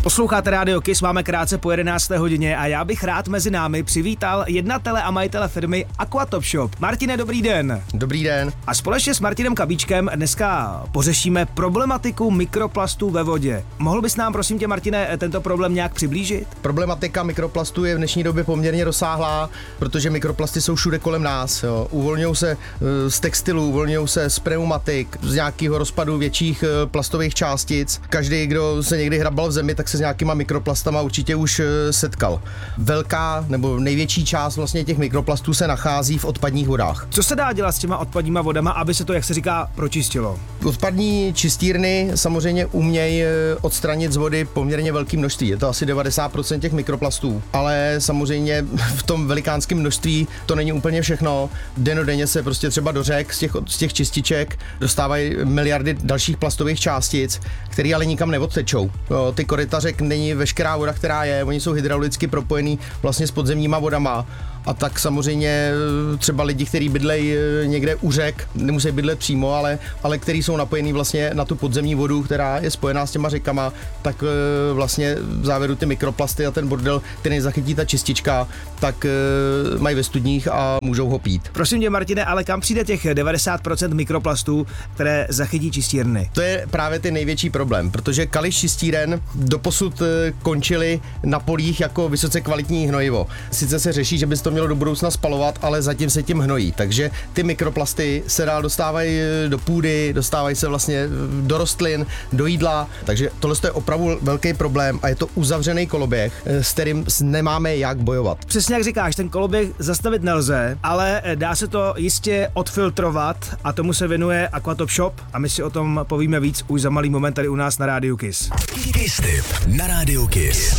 Posloucháte Radio Kiss, máme krátce po 11. hodině a já bych rád mezi námi přivítal jednatele a majitele firmy Aquatop Shop. Martine, dobrý den. Dobrý den. A společně s Martinem Kabíčkem dneska pořešíme problematiku mikroplastů ve vodě. Mohl bys nám, prosím tě, Martine, tento problém nějak přiblížit? Problematika mikroplastů je v dnešní době poměrně rozsáhlá, protože mikroplasty jsou všude kolem nás. Uvolňují se z textilů, uvolňují se z pneumatik, z nějakého rozpadu větších plastových částic. Každý, kdo se někdy hrabal v zemi, tak se s nějakýma mikroplastama určitě už setkal. Velká nebo největší část vlastně těch mikroplastů se nachází v odpadních vodách. Co se dá dělat s těma odpadníma vodama, aby se to, jak se říká, pročistilo? Odpadní čistírny samozřejmě umějí odstranit z vody poměrně velké množství. Je to asi 90% těch mikroplastů, ale samozřejmě v tom velikánském množství to není úplně všechno. Dennodenně se prostě třeba do řek z těch čističek dostávají miliardy dalších plastových částic, které ale nikam neodtečou. Ty koryta řek není veškerá voda, která je, oni jsou hydraulicky propojený vlastně s podzemníma vodama. A tak samozřejmě třeba lidi, kteří bydlejí někde u řek, nemusí bydlet přímo, ale kteří jsou napojení vlastně na tu podzemní vodu, která je spojená s těma řekama, tak vlastně v závěru ty mikroplasty a ten bordel, který zachytí ta čistička, tak mají ve studních a můžou ho pít. Prosím tě, Martine, ale kam přijde těch 90% mikroplastů, které zachytí čistírny? To je právě ten největší problém, protože kalich čistíren doposud končily na polích jako vysoce kvalitní hnojivo. Sice se řeší, že by to mělo do budoucna spalovat, ale zatím se tím hnojí. Takže ty mikroplasty se dál dostávají do půdy, dostávají se vlastně do rostlin, do jídla. Takže tohle je opravdu velký problém a je to uzavřený koloběh, s kterým nemáme jak bojovat. Přesně jak říkáš, ten koloběh zastavit nelze, ale dá se to jistě odfiltrovat a tomu se věnuje Aquatop Shop a my si o tom povíme víc už za malý moment tady u nás na Rádiu Kiss. Kiss Tip na Rádiu Kiss.